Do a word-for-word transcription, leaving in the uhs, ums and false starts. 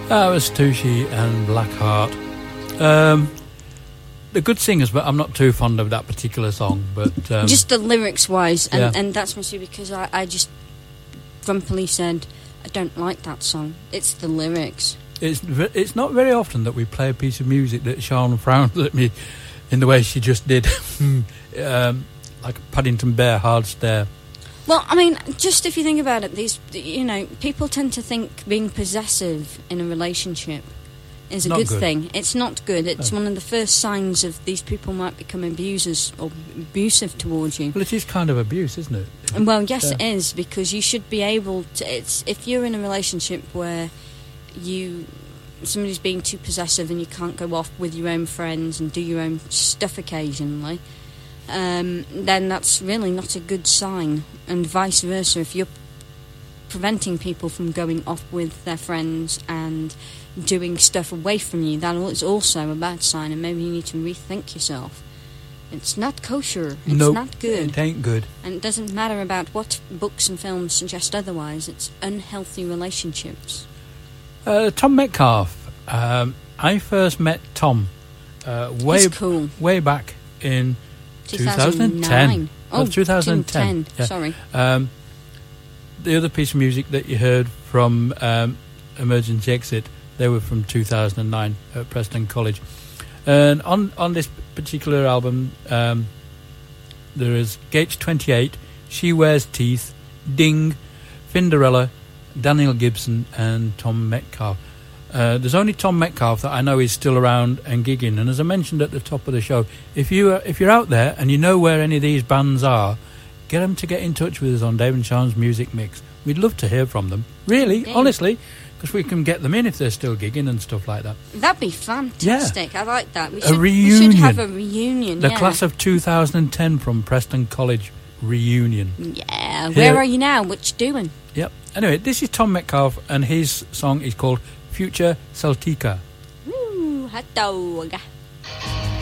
That was Tooshy and Blackheart. Um, they're good singers, but I'm not too fond of that particular song. But um, just the lyrics wise, and, yeah. and that's mostly because I, I just grumpily said I don't like that song. It's the lyrics. It's it's not very often that we play a piece of music that Sean frowns at me in the way she just did, um, like a Paddington Bear hard stare. Well, I mean, just if you think about it, these, you know, people tend to think being possessive in a relationship is a Not good, good. thing. It's not good. It's No. one of the first signs of these people might become abusers or abusive towards you. Well, it is kind of abuse, isn't it? And well, yes, Yeah. it is, because you should be able to. It's if you're in a relationship where you somebody's being too possessive and you can't go off with your own friends and do your own stuff occasionally. Um, then that's really not a good sign, and vice versa. If you're preventing people from going off with their friends and doing stuff away from you, that is also a bad sign, and maybe you need to rethink yourself. It's not kosher. It's Nope, not good. It ain't good. And it doesn't matter about what books and films suggest otherwise. It's unhealthy relationships. Uh, Tom Metcalf. Um, I first met Tom uh, way He's cool. way back in two thousand nine. Oh, two thousand ten. ten. Yeah. Sorry. Um, the other piece of music that you heard from um, Emergency Exit, they were from two thousand nine at Preston College. And on, on this particular album, um, there is Gage twenty-eight, She Wears Teeth, Ding, Finderella, Daniel Gibson, and Tom Metcalf. Uh, there's only Tom Metcalf that I know is still around and gigging. And as I mentioned at the top of the show, if you uh, if you're out there and you know where any of these bands are, get them to get in touch with us on Dave and Sean's Music Mix. We'd love to hear from them. Really, Yeah. honestly, because we can get them in if they're still gigging and stuff like that. That'd be fantastic. I like that. We A should, reunion. We should have a reunion. The yeah. class of two thousand ten from Preston College reunion. Yeah. Here- Where are you now? What you doing? Yep. Anyway, this is Tom Metcalf, and his song is called Future Celtica. Ooh, hot dog.